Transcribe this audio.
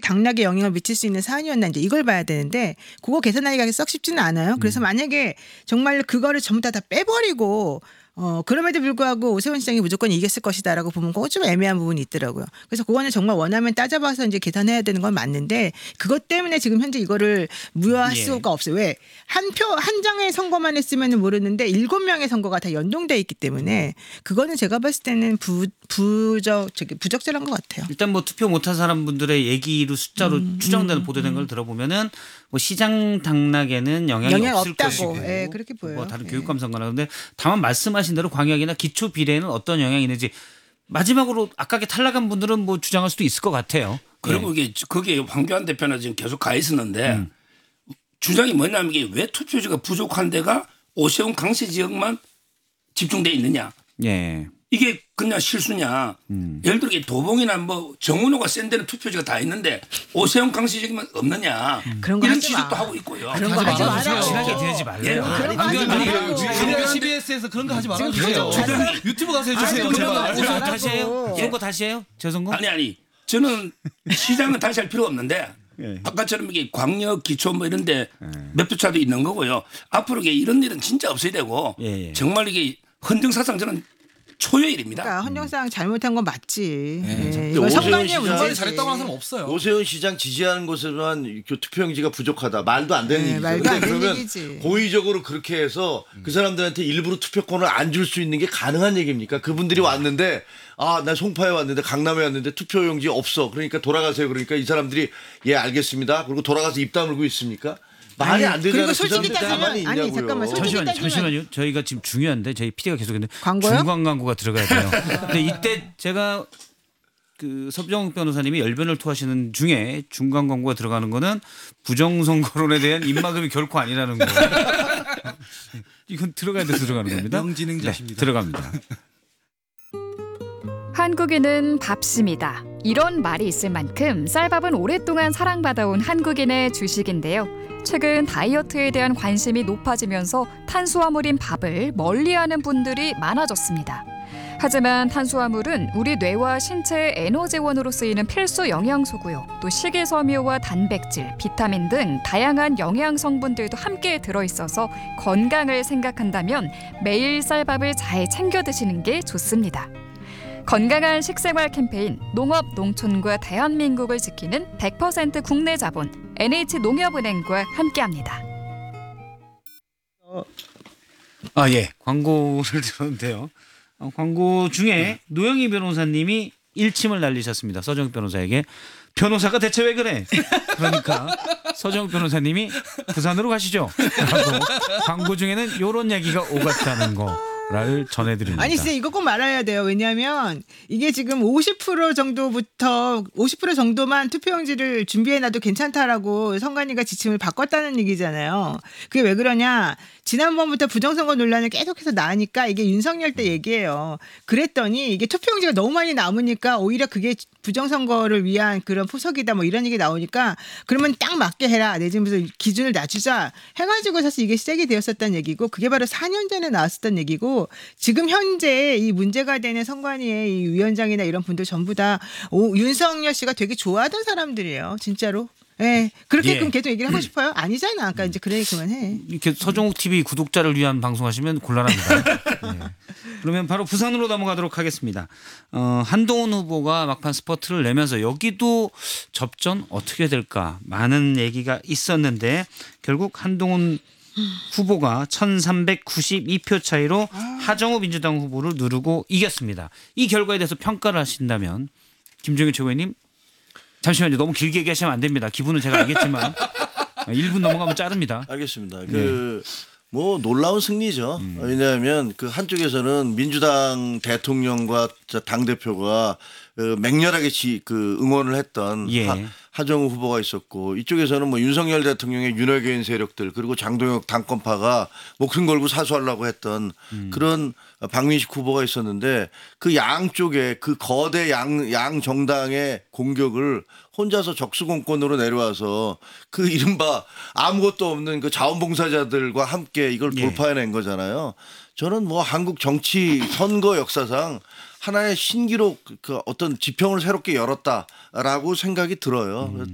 당락에 영향을 미칠 수 있는 사안이었나 이제 이걸 봐야 되는데 그거 계산하기가 썩 쉽지는 않아요. 그래서 만약에 정말 그거를 전부 다 빼버리고 그럼에도 불구하고 오세훈 시장이 무조건 이겼을 것이다라고 보면 그거 좀 애매한 부분이 있더라고요. 그래서 그거는 정말 원하면 따져봐서 이제 계산해야 되는 건 맞는데 그것 때문에 지금 현재 이거를 무효할 수가 없어요. 왜? 한 장의 선거만 했으면 모르는데 7명의 선거가 다 연동돼 있기 때문에 그거는 제가 봤을 때는 부적절한 것 같아요. 일단 뭐 투표 못한 사람분들의 얘기로 숫자로 추정되는 보도된 걸 들어보면은 뭐 시장 당락에는 영향이 없을 없다고. 것이고 네, 그렇게 보여요. 뭐 다른 교육감 선거나 그런데 다만 말씀하신 대로 광역이나 기초 비례는 어떤 영향이 있는지 마지막으로 아깝게 탈락한 분들은 뭐 주장할 수도 있을 것 같아요. 그리고 이게 거기에 황교안 대표는 지금 계속 가 있었는데 주장이 뭐냐면 이게 왜 투표지가 부족한 데가 오세훈 강세 지역만 집중돼 있느냐. 예. 이게 그냥 실수냐. 예를 들어 도봉이나 뭐 정은호가 센 데는 투표지가 다 있는데 오세훈 강세 지역만 없느냐. 그런 거 이런 하지 마. 지적도 하고 있고요. 그런 거 하지 말아요. 친하게 지내지 말래요. 그런 거 하지 말아요. 지금 CBS에서 그런 거 하지 말아주세요. 유튜브 가서 해주세요. 제발. 다시 해요? 선거 다시 해요? 재선거? 아니. 저는 시장은 다시 할 필요가 없는데 아까처럼 이게 광역 기초 뭐 이런데 몇 표 차도 있는 거고요. 앞으로 이런 일은 진짜 없어야 되고 정말 이게 헌정사상 저는 초유일입니다. 그러니까 헌정상 잘못한 건 맞지. 근데 이거 오세훈 선관위의 시장 문제지. 잘했다고 하는 사람 없어요. 오세훈 시장 지지하는 곳에만 투표용지가 부족하다. 말도 안 되는 얘기죠. 말도 안 되는 그러면 얘기지. 고의적으로 그렇게 해서 그 사람들한테 일부러 투표권을 안 줄 수 있는 게 가능한 얘기입니까? 그분들이 왔는데 나 송파에 왔는데 강남에 왔는데 투표용지 없어. 그러니까 돌아가세요. 그러니까 이 사람들이 예 알겠습니다. 그리고 돌아가서 입 다물고 있습니까? 말이 안 되잖아요. 그리고 솔직히 따지면 아니 잠깐만 솔직히 잠시만요. 저희가 지금 중요한데 저희 PD가 계속 했는데 광고요? 중간 광고가 들어가야 돼요. 근데 이때 제가 그 서정욱 변호사님이 열변을 토하시는 중에 중간 광고가 들어가는 거는 부정선거론에 대한 입막음이 결코 아니라는 거. 이건 들어가야 돼서 들어가는 겁니다. 명진행자십니다. 네, 들어갑니다. 한국인은 밥심이다. 이런 말이 있을 만큼 쌀밥은 오랫동안 사랑받아온 한국인의 주식인데요. 최근 다이어트에 대한 관심이 높아지면서 탄수화물인 밥을 멀리하는 분들이 많아졌습니다. 하지만 탄수화물은 우리 뇌와 신체의 에너지원으로 쓰이는 필수 영양소고요. 또 식이섬유와 단백질, 비타민 등 다양한 영양 성분들도 함께 들어있어서 건강을 생각한다면 매일 쌀밥을 잘 챙겨 드시는 게 좋습니다. 건강한 식생활 캠페인 농업 농촌과 대한민국을 지키는 100% 국내 자본 NH농협은행과 함께합니다. 예. 광고를 들었는데요. 광고 중에 노영희 변호사님이 일침을 날리셨습니다. 서정욱 변호사에게. 변호사가 대체 왜 그래? 그러니까 서정욱 변호사님이 부산으로 가시죠. 라고 광고 중에는 이런 얘기가 오갔다는 거를 전해드립니다. 아니 진짜 이거 꼭 말해야 돼요. 왜냐하면 이게 지금 50% 정도부터 50% 정도만 투표용지를 준비해놔도 괜찮다라고 선관위가 지침을 바꿨다는 얘기잖아요. 그게 왜 그러냐. 지난번부터 부정선거 논란을 계속해서 나으니까 이게 윤석열 때 얘기예요. 그랬더니 이게 투표용지가 너무 많이 남으니까 오히려 그게 부정선거를 위한 그런 포석이다 뭐 이런 얘기 나오니까 그러면 딱 맞게 해라. 내지면서 기준을 낮추자 해가지고 사실 이게 시작이 되었었다는 얘기고 그게 바로 4년 전에 나왔었던 얘기고 지금 현재 이 문제가 되는 선관위의 이 위원장이나 이런 분들 전부 다 윤석열 씨가 되게 좋아하던 사람들이에요. 진짜로. 네. 그렇게끔 계속 얘기를 하고 싶어요? 아니잖아. 아까 이제 그래 그만해. 이렇게 서정욱 TV 구독자를 위한 방송하시면 곤란합니다. 네. 그러면 바로 부산으로 넘어가도록 하겠습니다. 한동훈 후보가 막판 스퍼트를 내면서 여기도 접전 어떻게 될까 많은 얘기가 있었는데 결국 한동훈 후보가 1392표 차이로 하정우 민주당 후보를 누르고 이겼습니다. 이 결과에 대해서 평가를 하신다면 김종인 최고위원님. 잠시만요. 너무 길게 얘기하시면 안 됩니다. 기분은 제가 알겠지만 1분 넘어가면 자릅니다. 알겠습니다. 뭐 놀라운 승리죠. 왜냐하면 그 한쪽에서는 민주당 대통령과 당 대표가 맹렬하게 응원을 했던 하정우 후보가 있었고 이쪽에서는 뭐 윤석열 대통령의 윤핵관 세력들 그리고 장동혁 당권파가 목숨 걸고 사수하려고 했던 그런 박민식 후보가 있었는데 그 양쪽에 그 거대 양 정당의 공격을 혼자서 적수공권으로 내려와서 그 이른바 아무것도 없는 그 자원봉사자들과 함께 이걸 돌파해낸 거잖아요. 저는 뭐 한국 정치 선거 역사상 하나의 신기록 그 어떤 지평을 새롭게 열었다라고 생각이 들어요.